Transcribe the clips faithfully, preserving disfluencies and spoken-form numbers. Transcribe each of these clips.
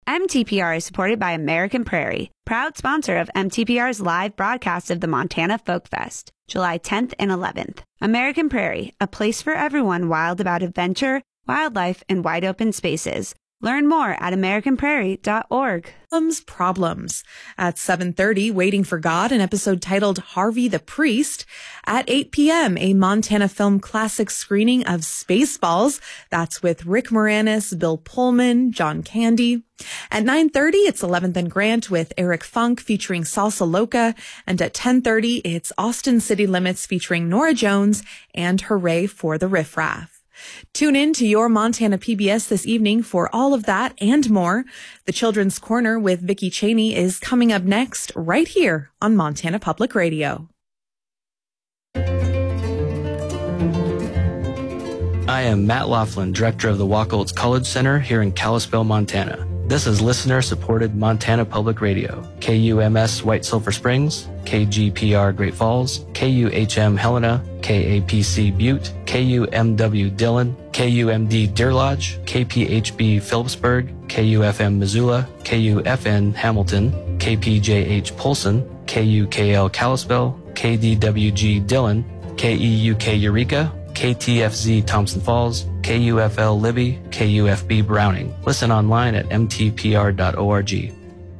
M T P R is supported by American Prairie, proud sponsor of M T P R's live broadcast of the Montana Folk Fest, July tenth and eleventh. American Prairie, a place for everyone wild about adventure, wildlife, and wide open spaces. Learn more at american prairie dot org. Problems, problems. At seven thirty, Waiting for God, an episode titled Harvey the Priest. At eight p.m., a Montana Film Classic screening of Spaceballs. That's with Rick Moranis, Bill Pullman, John Candy. At nine thirty, it's eleventh and Grant with Eric Funk featuring Salsa Loca. And at ten thirty, it's Austin City Limits featuring Nora Jones and Hooray for the Riff Raff. Tune in to your Montana P B S this evening for all of that and more. The Children's Corner with Vicki Cheney is coming up next right here on Montana Public Radio. I am Matt Laughlin, director of the Wacholtz College Center here in Kalispell, Montana. This is listener-supported Montana Public Radio, K U M S White Sulphur Springs, K G P R Great Falls, K U H M Helena, K A P C Butte, K U M W Dillon, K U M D Deer Lodge, K P H B Phillipsburg, K U F M Missoula, K U F N Hamilton, K P J H Polson, K U K L Kalispell, K D W G Dillon, K E U K Eureka, K T F Z Thompson Falls, K U F L Libby, K U F B Browning. Listen online at m t p r dot org.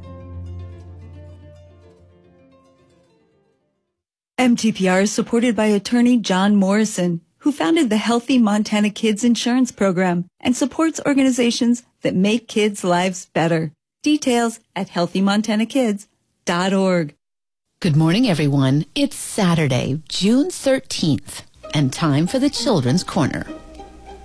M T P R is supported by attorney John Morrison, who founded the Healthy Montana Kids Insurance Program and supports organizations that make kids' lives better. Details at healthy montana kids dot org. Good morning, everyone. It's Saturday, June thirteenth, and time for the Children's Corner.